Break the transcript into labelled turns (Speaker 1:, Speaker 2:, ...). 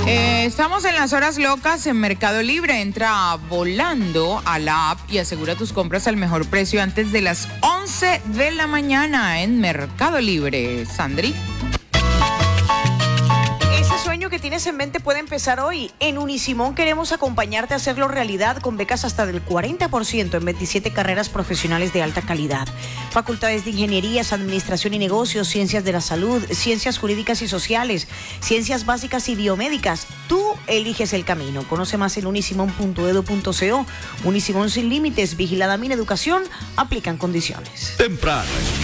Speaker 1: Estamos en las horas locas en Mercado Libre. Entra volando a la app y asegura tus compras al mejor precio antes de las 11 de la mañana en Mercado Libre. Sandri.
Speaker 2: Sueño que tienes en mente puede empezar hoy. En Unisimón queremos acompañarte a hacerlo realidad con becas hasta del 40% en 27 carreras profesionales de alta calidad. Facultades de Ingenierías, Administración y Negocios, Ciencias de la Salud, Ciencias Jurídicas y Sociales, Ciencias Básicas y Biomédicas. Tú eliges el camino. Conoce más en unisimon.edu.co. Unisimón sin límites, vigilada Mineducación, aplican condiciones.
Speaker 3: Temprano